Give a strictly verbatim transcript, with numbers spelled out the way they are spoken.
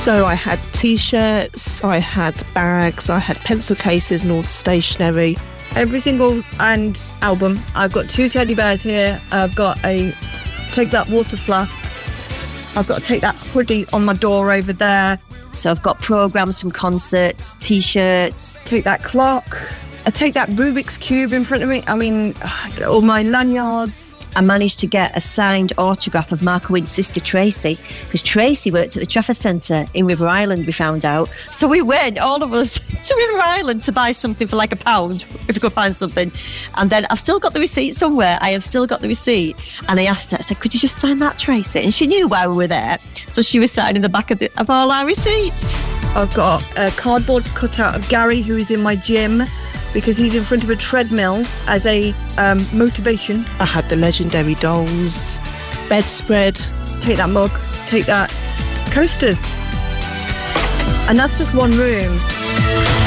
So I had T-shirts, I had bags, I had pencil cases and all the stationery. Every single and album. I've got two teddy bears here. I've got a Take That water flask. I've got to take that hoodie on my door over there. So I've got programmes from concerts, T-shirts. Take that clock. I take that Rubik's Cube in front of me. I mean, all my lanyards. I managed to get a signed autograph of Mark Owen's sister Tracy, because Tracy worked at the Trafford Centre in River Island, we found out. So we went, all of us, to River Island to buy something for like a pound, if we could find something. And then I've still got the receipt somewhere. I have still got the receipt. And I asked her, I said, could you just sign that, Tracy? And she knew why we were there. So she was signing the back of, the, of all our receipts. I've got a cardboard cutout of Gary, who is in my gym, because he's in front of a treadmill as a um, motivation. I had the legendary dolls, bedspread. Take that mug, take that coasters. And that's just one room.